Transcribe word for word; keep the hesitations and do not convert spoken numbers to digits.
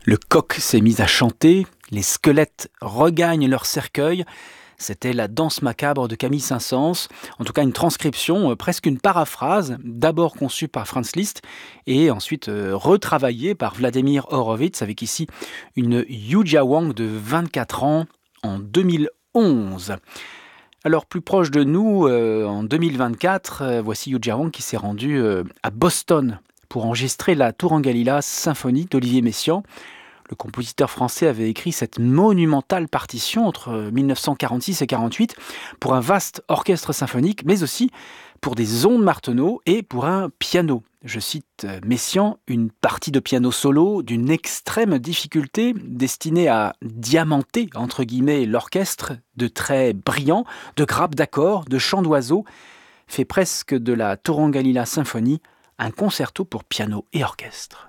Le coq s'est mis à chanter, les squelettes regagnent leur cercueil. C'était la danse macabre de Camille Saint-Saëns, en tout cas une transcription, euh, presque une paraphrase, d'abord conçue par Franz Liszt et ensuite euh, retravaillée par Vladimir Horowitz, avec ici une Yuja Wang de vingt-quatre ans en deux mille onze. Alors plus proche de nous, euh, en deux mille vingt-quatre, euh, voici Yuja Wang qui s'est rendu euh, à Boston pour enregistrer la Turangalila symphonie d'Olivier Messiaen. Le compositeur français avait écrit cette monumentale partition entre mille neuf cent quarante-six et quarante-huit pour un vaste orchestre symphonique, mais aussi pour des ondes Martenot et pour un piano. Je cite Messiaen, une partie de piano solo d'une extrême difficulté destinée à diamanter, entre guillemets, l'orchestre de traits brillants, de grappes d'accords, de chants d'oiseaux, fait presque de la Turangalila symphonie un concerto pour piano et orchestre.